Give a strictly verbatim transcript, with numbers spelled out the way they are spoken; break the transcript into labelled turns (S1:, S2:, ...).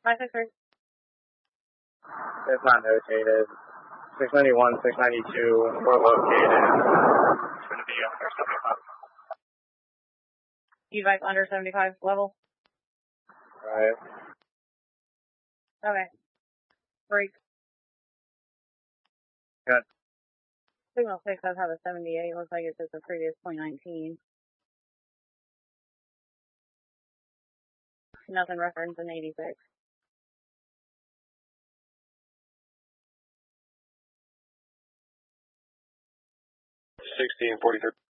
S1: five six three.
S2: It's not notated. six ninety-one, six ninety-two, we're located. It's going to be under seventy-five.
S1: You advise under seventy-five level?
S2: Right.
S1: Okay. Break.
S2: Good.
S1: Signal six does have a seventy-eight. Looks like it's just the previous point nineteen. Nothing referenced in eighty-six.
S2: sixteen forty-three.